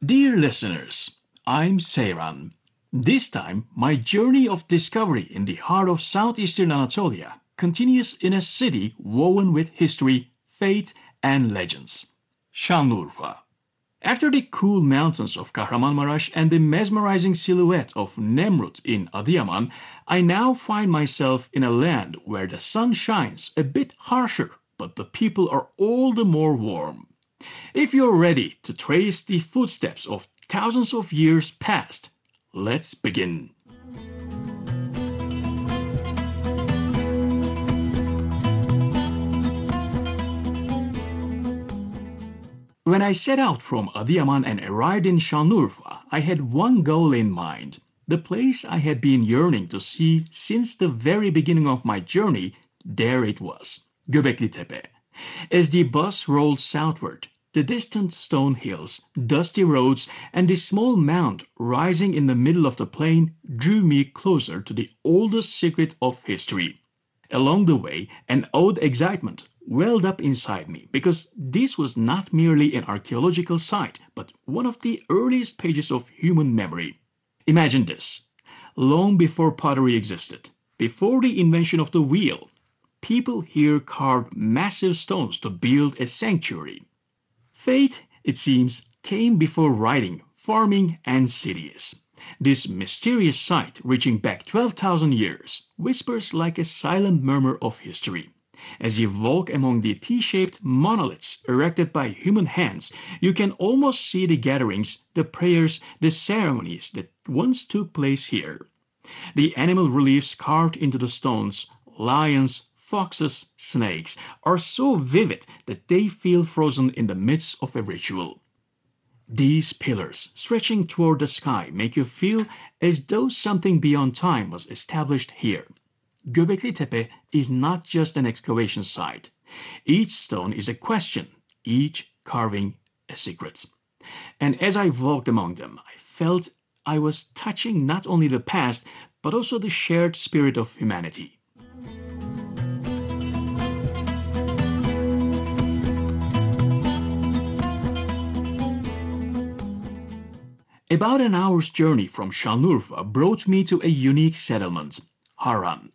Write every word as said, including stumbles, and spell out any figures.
Dear listeners, I'm Seyran. This time, my journey of discovery in the heart of southeastern Anatolia continues in a city woven with history, faith, and legends Şanlıurfa. After the cool mountains of Kahramanmaraş and the mesmerizing silhouette of Nemrut in Adıyaman, I now find myself in a land where the sun shines a bit harsher, but the people are all the more warm. If you're ready to trace the footsteps of thousands of years past, let's begin. When I set out from Adıyaman and arrived in Şanlıurfa, I had one goal in mind. The place I had been yearning to see since the very beginning of my journey, there it was, Göbekli Tepe. As the bus rolled southward, the distant stone hills, dusty roads, and the small mound rising in the middle of the plain drew me closer to the oldest secret of history. Along the way, an odd excitement welled up inside me because this was not merely an archaeological site, but one of the earliest pages of human memory. Imagine this. Long before pottery existed, before the invention of the wheel, people here carved massive stones to build a sanctuary. Faith, it seems, came before writing, farming, and cities. This mysterious site, reaching back twelve thousand years, whispers like a silent murmur of history. As you walk among the T-shaped monoliths erected by human hands, you can almost see the gatherings, the prayers, the ceremonies that once took place here. The animal reliefs carved into the stones, lions, foxes, snakes, are so vivid that they feel frozen in the midst of a ritual. These pillars, stretching toward the sky, make you feel as though something beyond time was established here. Göbekli Tepe is not just an excavation site. Each stone is a question, each carving a secret. And as I walked among them, I felt I was touching not only the past, but also the shared spirit of humanity. About an hour's journey from Şanlıurfa brought me to a unique settlement, Harran.